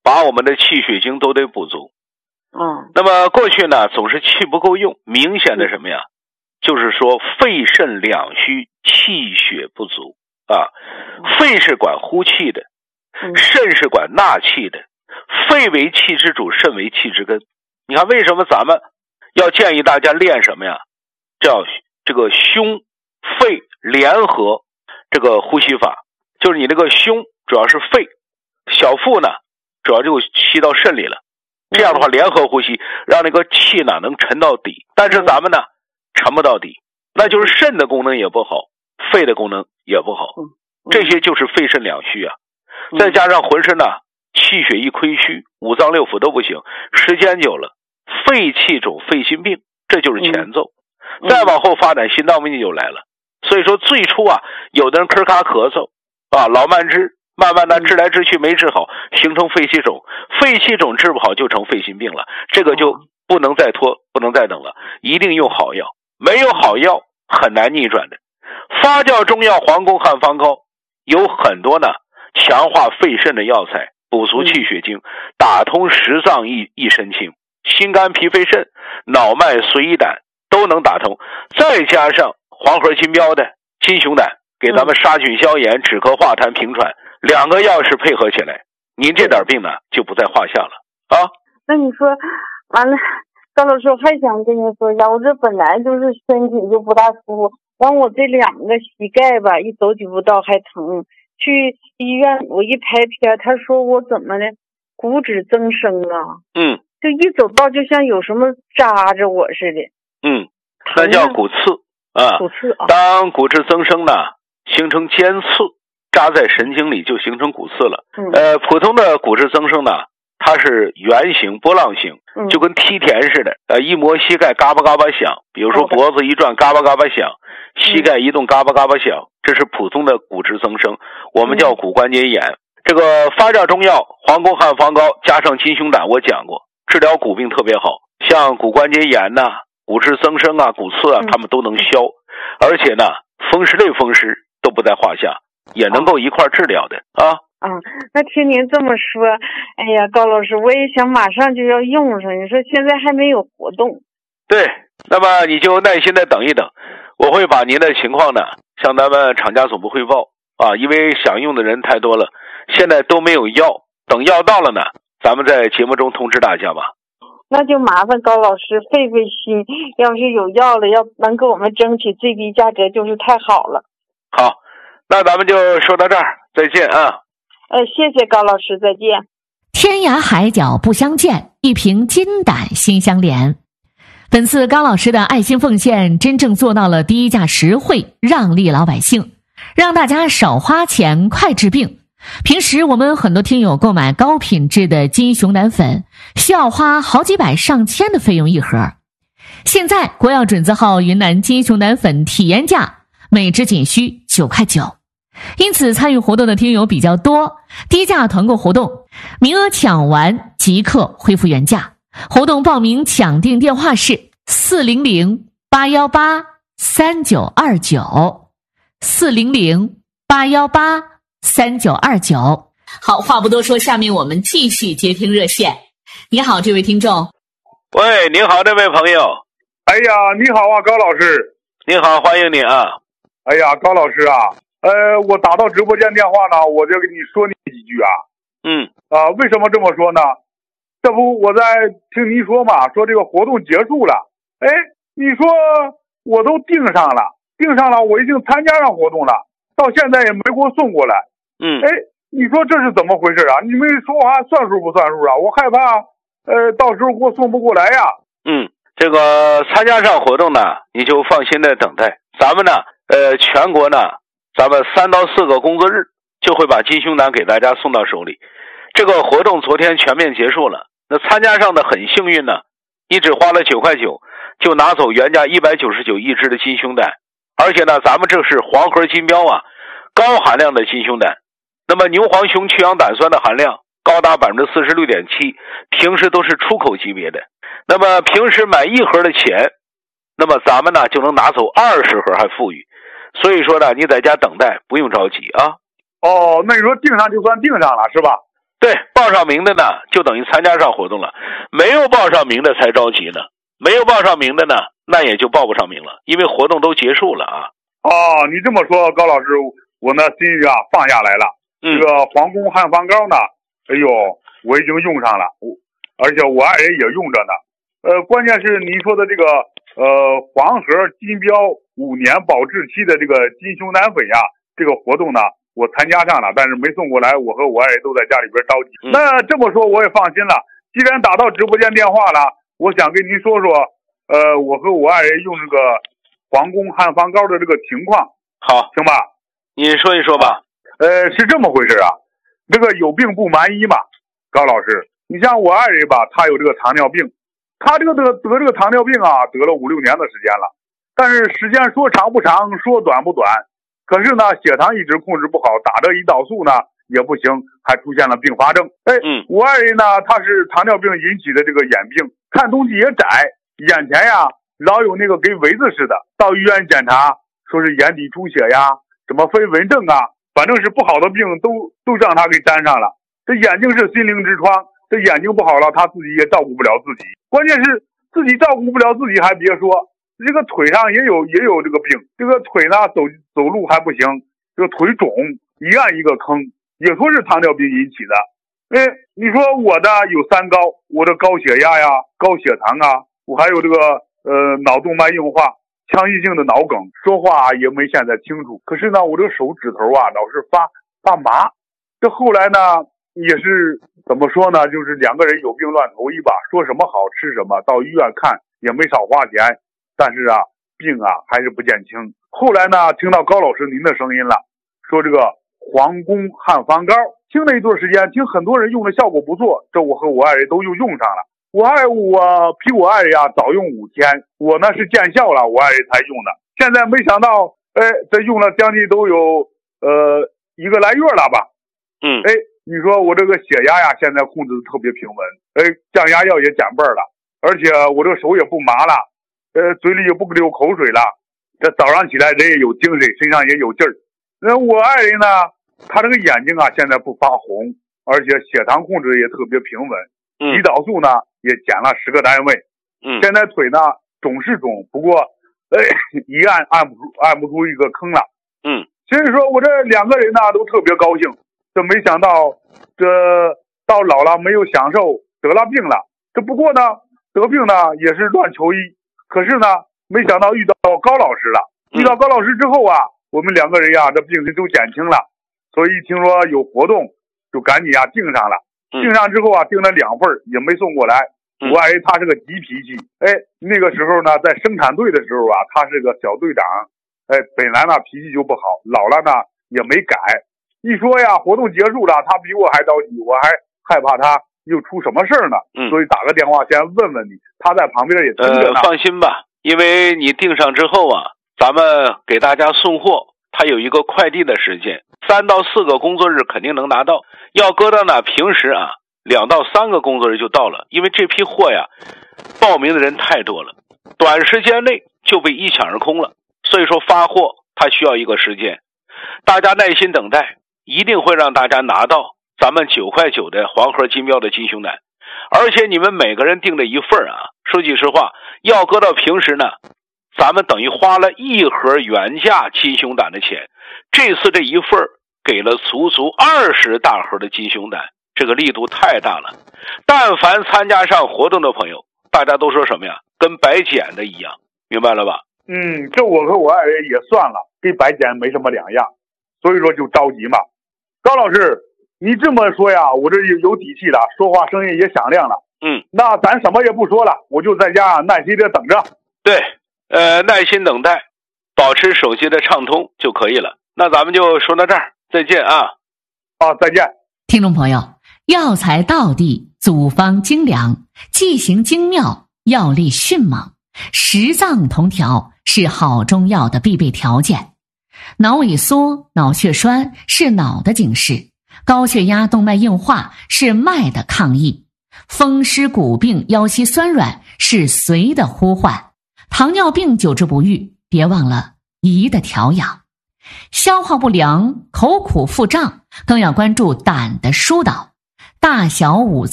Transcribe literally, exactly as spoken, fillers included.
把我们的气血精都得补足。 嗯， 那么过去呢，总是气不够用，明显的什么呀？就是说肺肾两虚，气血不足啊。肺是管呼气的，肾是管纳气的。肺为气之主，肾为气之根。你看为什么咱们要建议大家练什么呀？叫这个胸肺联合这个呼吸法，就是你这个胸主要是肺，小腹呢主要就吸到肾里了。这样的话联合呼吸，让那个气呢能沉到底。但是咱们呢沉不到底，那就是肾的功能也不好，肺的功能也不好，这些就是肺肾两虚啊。再加上浑身呢气血一亏虚，五脏六腑都不行，时间久了肺气肿肺心病，这就是前奏。再往后发展心脏病就来了。所以说最初啊有的人咳咔咳嗽啊，老慢支，慢慢的治来治去没治好，形成肺气肿，肺气肿治不好就成肺心病了。这个就不能再拖，不能再等了，一定用好药，没有好药很难逆转的。发酵中药黄宫汉方膏有很多呢强化肺肾的药材，补足气血精，打通十脏一一身轻，心肝脾肺肾脑脉髓胰胆都能打通。再加上黄河金标的金熊胆，给咱们杀菌消炎、止咳化痰平喘，两个药是配合起来，您这点病呢就不在话下了啊。 那你说完了，高老师我还想跟你说一下，我这本来就是身体就不大舒服，完我这两个膝盖吧一走几步道还疼，去医院我一拍片，他说我怎么的骨质增生啊， 嗯， 就一走道就像有什么扎着我似的。 嗯，那叫骨刺啊。 骨刺啊。 当骨质增生呢形成尖刺，扎在神经里就形成骨刺了。嗯、呃，普通的骨质增生呢它是圆形波浪形，就跟梯田似的，呃，一磨膝盖嘎巴嘎巴响，比如说脖子一转嘎巴嘎巴响，膝盖一动嘎巴嘎巴响，这是普通的骨质增生，我们叫骨关节炎。这个发酵中药黄宫汉方膏加上金熊胆，我讲过，治疗骨病特别好，像骨关节炎呐、啊、骨质增生啊、骨刺啊，他们都能消，而且呢，风湿类风湿都不在话下，也能够一块治疗的啊。 嗯，那听您这么说，哎呀，高老师，我也想马上就要用上。你说现在还没有活动。 对，那么你就耐心的等一等，我会把您的情况呢向咱们厂家总部汇报啊，因为想用的人太多了，现在都没有药，等药到了呢，咱们在节目中通知大家吧。 那就麻烦高老师费费心，要是有药了，要能给我们争取最低价格，就是太好了。 好，那咱们就说到这儿，再见啊。 呃，谢谢高老师，再见。 天涯海角不相见，一瓶金胆心相连。本次高老师的爱心奉献真正做到了低价实惠，让利老百姓，让大家少花钱快治病。平时我们很多听友购买高品质的金熊胆粉需要花好几百上千的费用一盒，现在国药准字号云南金熊胆粉体验价每支仅需九块九，因此参与活动的听友比较多，低价团购活动名额抢完即刻恢复原价。活动报名抢订电话是四零零八一八三九二九 四零零八一八三九二九。好，话不多说，下面我们继续接听热线。你好，这位听众。 喂，您好，这位朋友。 哎呀，你好啊，高老师。 你好，欢迎你啊。 哎呀，高老师啊，呃，我打到直播间电话呢，我就跟你说你几句啊。 嗯。 啊、呃，为什么这么说呢？这不我在听您说嘛，说这个活动结束了。哎，你说我都订上了，订上了，我已经参加上活动了，到现在也没给我送过来。 嗯。 哎，你说这是怎么回事啊？你们说话算数不算数啊？我害怕，呃，到时候给我送不过来呀。 嗯，这个参加上活动呢，你就放心的等待。咱们呢，呃，全国呢，咱们三到四个工作日就会把金熊胆给大家送到手里。这个活动昨天全面结束了，那参加上的很幸运呢，你只花了九块九，就拿走原价一百九十九一支的金熊胆，而且呢，咱们这是黄河金标啊，高含量的金熊胆。那么牛黄熊去氧胆酸的含量高达 百分之四十六点七， 平时都是出口级别的。那么平时买一盒的钱，那么咱们呢就能拿走二十盒还富裕。所以说呢，你在家等待，不用着急啊。 哦，那你说订上就算订上了是吧？ 对，报上名的呢，就等于参加上活动了；没有报上名的才着急呢。没有报上名的呢，那也就报不上名了，因为活动都结束了啊。 哦，你这么说，高老师，我呢心里啊放下来了。 嗯、 这个皇宫汉方膏呢，哎呦，我已经用上了，我而且我爱人也用着呢。呃，关键是您说的这个呃黄河金标五年保质期的这个金熊胆粉呀，这个活动呢，我参加上了，但是没送过来，我和我爱人都在家里边着急。嗯、那这么说我也放心了，既然打到直播间电话了。我想跟您说说，呃，我和我爱人用这个皇宫汉方膏的这个情况， 好， 行吧？ 你说一说吧。 呃，是这么回事啊，这个有病不瞒医嘛，高老师，你像我爱人吧，他有这个糖尿病，他这个得得这个糖尿病啊，得了五六年的时间了，但是时间说长不长，说短不短，可是呢，血糖一直控制不好，打这胰岛素呢也不行，还出现了并发症。哎， 嗯， 我爱人呢，他是糖尿病引起的这个眼病。看东西也窄，眼前呀老有那个跟围子似的，到医院检查说是眼底出血呀，什么飞蚊症啊，反正是不好的病都都让他给沾上了。这眼睛是心灵之窗，这眼睛不好了，他自己也照顾不了自己，关键是自己照顾不了自己，还别说这个腿上也有也有这个病，这个腿呢走走路还不行，这个腿肿，一按一个坑，也说是糖尿病引起的。哎，你说我的有三高，我的高血压呀、高血糖啊，我还有这个呃脑动脉硬化、腔隙性的脑梗，说话也没现在清楚。可是呢，我这个手指头啊老是发发麻。这后来呢，也是怎么说呢？就是两个人有病乱投医吧，说什么好吃什么，到医院看也没少花钱，但是啊，病啊还是不见轻。后来呢，听到高老师您的声音了，说这个皇宫汉方膏。听了一段时间，听很多人用的效果不错，这我和我爱人都又用上了。我爱我比我爱人呀早用五天，我呢是见效了，我爱人才用的。现在没想到，哎，这用了将近都有呃一个来月了吧？ 嗯， 哎，你说我这个血压呀，现在控制的特别平稳，哎，降压药也减半了，而且我这个手也不麻了，呃，嘴里也不流口水了。这早上起来人也有精神，身上也有劲儿。那我爱人呢？他这个眼睛啊，现在不发红，而且血糖控制也特别平稳，胰岛素呢也减了十个单位。 嗯， 现在腿呢肿是肿，不过呃一按按不出按不出一个坑了。 嗯， 所以说我这两个人呢都特别高兴，这没想到这到老了没有享受，得了病了。这不过呢得病呢也是乱求医，可是呢没想到遇到高老师了。遇到高老师之后啊，我们两个人呀这病情都减轻了。所以一听说有活动，就赶紧啊订上了。订上之后啊，订了两份也没送过来。我爱人他是个急脾气，哎，那个时候呢，在生产队的时候啊，他是个小队长，哎，本来呢脾气就不好，老了呢也没改。一说呀，活动结束了，他比我还着急，我还害怕他又出什么事儿呢。 嗯， 所以打个电话先问问你，他在旁边也听着呢。 呃，放心吧，因为你订上之后啊，咱们给大家送货，它有一个快递的时间。三到四个工作日肯定能拿到，要搁到呢平时啊两到三个工作日就到了，因为这批货呀报名的人太多了，短时间内就被一抢而空了，所以说发货它需要一个时间，大家耐心等待，一定会让大家拿到咱们九块九的黄河金标的金熊胆，而且你们每个人订了一份啊，说句实话，要搁到平时呢，咱们等于花了一盒原价金熊胆的钱，这次这一份给了足足二十大盒的金熊胆，这个力度太大了。但凡参加上活动的朋友，大家都说什么呀？跟白捡的一样，明白了吧？ 嗯，这我和我爱人也算了，跟白捡没什么两样，所以说就着急嘛。高老师，你这么说呀，我这有有底气了，说话声音也响亮了。 嗯， 那咱什么也不说了，我就在家耐心的等着。 对，呃，耐心等待，保持手机的畅通就可以了。那咱们就说到这儿，再见啊！ 啊，再见。 听众朋友，药材道地，组方精良，剂型精妙，药力迅猛，十脏同调是好中药的必备条件。脑萎缩、脑血栓是脑的警示，高血压、动脉硬化是脉的抗议，风湿骨病、腰膝酸软是髓的呼唤，糖尿病久治不愈，别忘了胰的调养。消化不良、口苦腹胀，更要关注胆的疏导。 大小五